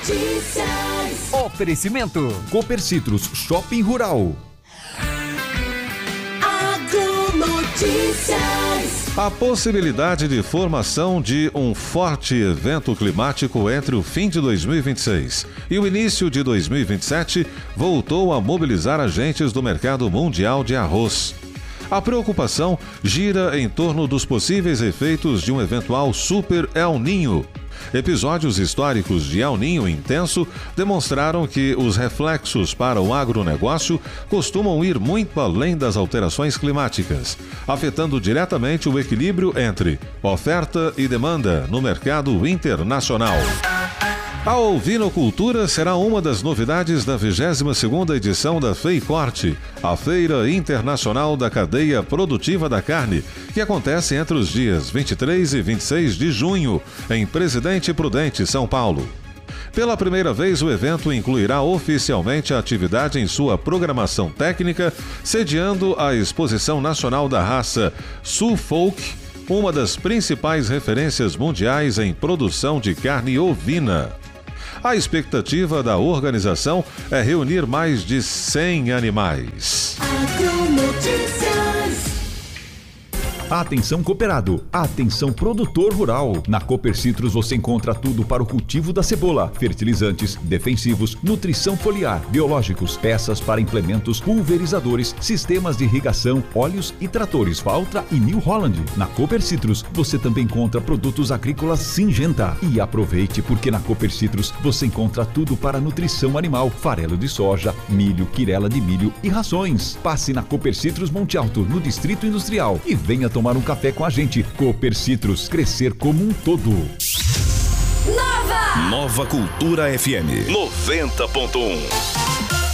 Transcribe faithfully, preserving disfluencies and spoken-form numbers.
Oferecimento Cooper Citrus Shopping Rural. Agronotícias. A possibilidade de formação de um forte evento climático entre o fim de dois mil e vinte e seis e o início de dois mil e vinte e sete voltou a mobilizar agentes do mercado mundial de arroz. A preocupação gira em torno dos possíveis efeitos de um eventual Super El Niño. Episódios históricos de El Niño intenso demonstraram que os reflexos para o agronegócio costumam ir muito além das alterações climáticas, afetando diretamente o equilíbrio entre oferta e demanda no mercado internacional. A ovinocultura será uma das novidades da vigésima segunda edição da FEICORTE, a Feira Internacional da Cadeia Produtiva da Carne, que acontece entre os dias vinte e três e vinte e seis de junho, em Presidente Prudente, São Paulo. Pela primeira vez, o evento incluirá oficialmente a atividade em sua programação técnica, sediando a Exposição Nacional da Raça Suffolk, uma das principais referências mundiais em produção de carne ovina. A expectativa da organização é reunir mais de cem animais. Atenção cooperado, atenção produtor rural. Na Cooper Citrus você encontra tudo para o cultivo da cebola, fertilizantes, defensivos, nutrição foliar, biológicos, peças para implementos, pulverizadores, sistemas de irrigação, óleos e tratores Valtra e New Holland. Na Cooper Citrus você também encontra produtos agrícolas Syngenta. E aproveite porque na Cooper Citrus você encontra tudo para nutrição animal, farelo de soja, milho, quirela de milho e rações. Passe na Cooper Citrus Monte Alto, no Distrito Industrial, e venha tomar tomar um café com a gente. Cooper Citrus, crescer como um todo. Nova! Nova Cultura F M noventa ponto um.